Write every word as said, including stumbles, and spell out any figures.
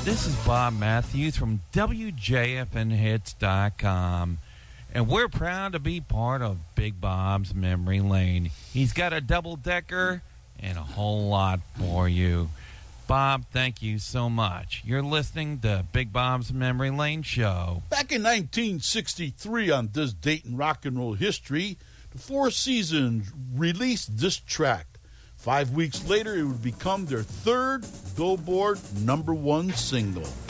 This is Bob Matthews from W J F N hits dot com, and we're proud to be part of Big Bob's Memory Lane. He's got a double-decker and a whole lot for you. Bob, thank you so much. You're listening to Big Bob's Memory Lane Show. Back in nineteen sixty-three, on this date in rock and roll history, the Four Seasons released this track. Five weeks later, it would become their third Billboard number one single.